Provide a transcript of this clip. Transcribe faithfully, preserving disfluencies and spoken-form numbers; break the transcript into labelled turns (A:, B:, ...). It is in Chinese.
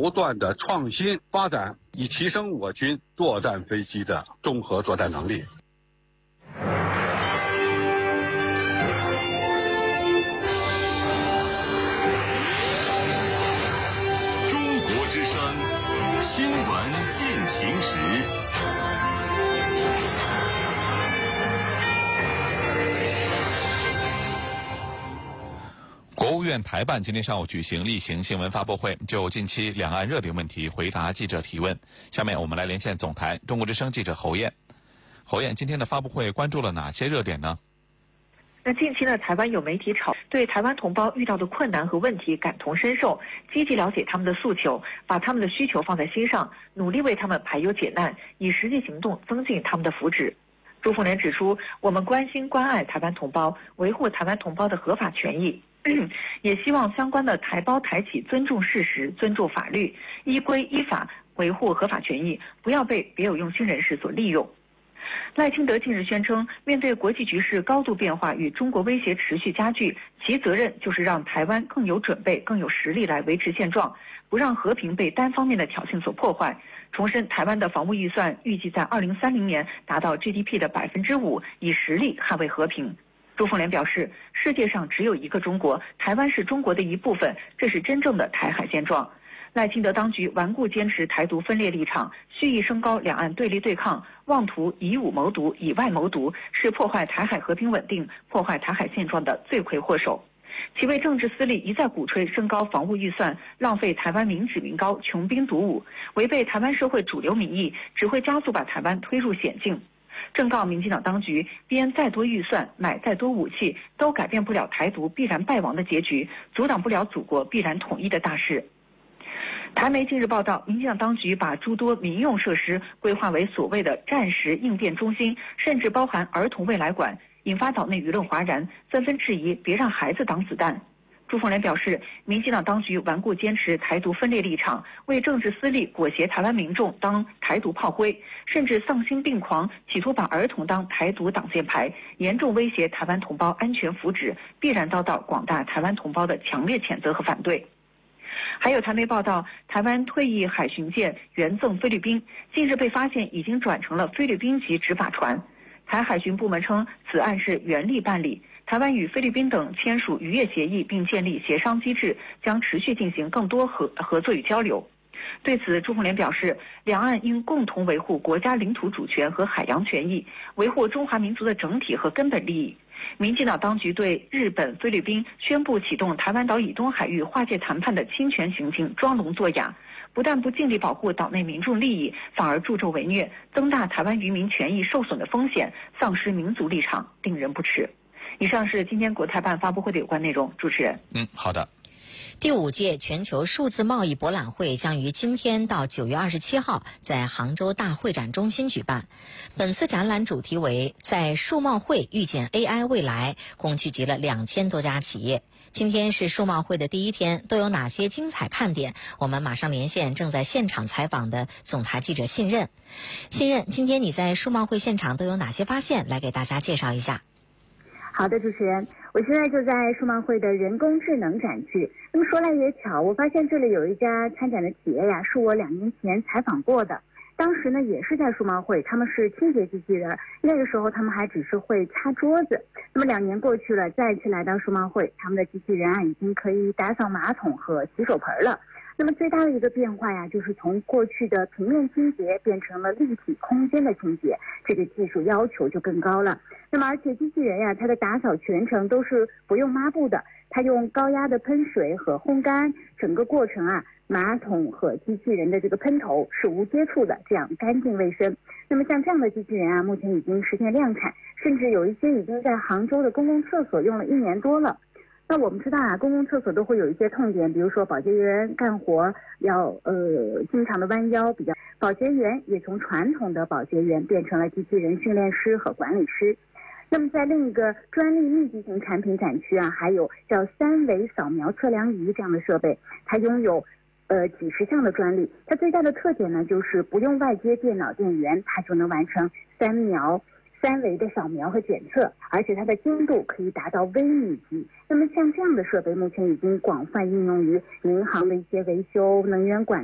A: 不断的创新发展，以提升我军作战飞机的综合作战能力。
B: 中国之声新闻进行时。
C: 国务院台办今天上午举行例行新闻发布会，就近期两岸热点问题回答记者提问。下面我们来连线总台中国之声记者侯燕。侯燕，今天的发布会关注了哪些热点呢？
D: 那近期呢，台湾有媒体炒对台湾同胞遇到的困难和问题感同身受，积极了解他们的诉求，把他们的需求放在心上，努力为他们排忧解难，以实际行动增进他们的福祉。朱凤莲指出，我们关心关爱台湾同胞，维护台湾同胞的合法权益，也希望相关的台胞台企尊重事实，尊重法律，依规依法维护合法权益，不要被别有用心人士所利用。赖清德近日宣称，面对国际局势高度变化与中国威胁持续加剧，其责任就是让台湾更有准备、更有实力来维持现状，不让和平被单方面的挑衅所破坏。重申台湾的防务预算预计在二零三零年达到 G D P 的百分之五，以实力捍卫和平。朱凤莲表示，世界上只有一个中国，台湾是中国的一部分，这是真正的台海现状。赖清德当局顽固坚持台独分裂立场，蓄意升高两岸对立对抗，妄图以武谋独、以外谋独，是破坏台海和平稳定、破坏台海现状的罪魁祸首。其为政治私利一再鼓吹升高防务预算，浪费台湾民脂民膏、穷兵黩武，违背台湾社会主流民意，只会加速把台湾推入险境。正告民进党当局，编再多预算，买再多武器，都改变不了台独必然败亡的结局，阻挡不了祖国必然统一的大势。台媒近日报道，民进党当局把诸多民用设施规划为所谓的战时应变中心，甚至包含儿童未来馆，引发岛内舆论哗然，纷纷质疑别让孩子当子弹。朱凤莲表示，民进党当局顽固坚持台独分裂立场，为政治私利裹挟台湾民众当台独炮灰，甚至丧心病狂，企图把儿童当台独挡箭牌，严重威胁台湾同胞安全福祉，必然遭到广大台湾同胞的强烈谴责和反对。还有台媒报道，台湾退役海巡舰援赠菲律宾，近日被发现已经转成了菲律宾籍执法船。台海巡部门称，此案是原力办理，台湾与菲律宾等签署渔业协议，并建立协商机制，将持续进行更多合合作与交流。对此，朱凤莲表示，两岸应共同维护国家领土主权和海洋权益，维护中华民族的整体和根本利益。民进党当局对日本、菲律宾宣布启动台湾岛以东海域划界谈判的侵权行径装聋作哑，不但不尽力保护岛内民众利益，反而助纣为虐，增大台湾渔民权益受损的风险，丧失民族立场，令人不齿。以上是今天国台办发布会的有关内容。主持人，
C: 嗯，好的。
E: 第五届全球数字贸易博览会将于今天到九月二十七号在杭州大会展中心举办。本次展览主题为在数贸会遇见 A I 未来，共聚集了两千多家企业。今天是数贸会的第一天，都有哪些精彩看点？我们马上连线正在现场采访的总台记者信任。信任，今天你在数贸会现场都有哪些发现？来给大家介绍一下。
F: 好的，主持人，我现在就在数贸会的人工智能展区。那么说来也巧，我发现这里有一家参展的企业呀，是我两年前采访过的。当时呢也是在数贸会，他们是清洁机器人，那个时候他们还只是会擦桌子。那么两年过去了，再次来到数贸会，他们的机器人啊已经可以打扫马桶和洗手盆了。那么最大的一个变化呀，就是从过去的平面清洁变成了立体空间的清洁，这个技术要求就更高了。那么而且机器人呀，它的打扫全程都是不用抹布的，它用高压的喷水和烘干，整个过程啊，马桶和机器人的这个喷头是无接触的，这样干净卫生。那么像这样的机器人啊，目前已经实现量产，甚至有一些已经在杭州的公共厕所用了一年多了。那我们知道啊，公共厕所都会有一些痛点，比如说保洁员干活要呃经常的弯腰，比较保洁员也从传统的保洁员变成了机器人训练师和管理师。那么在另一个专利密集型产品展区啊，还有叫三维扫描测量仪这样的设备，它拥有呃几十项的专利。它最大的特点呢，就是不用外接电脑电源，它就能完成三描三维的扫描和检测，而且它的精度可以达到微米级。那么像这样的设备目前已经广泛应用于银行的一些维修、能源管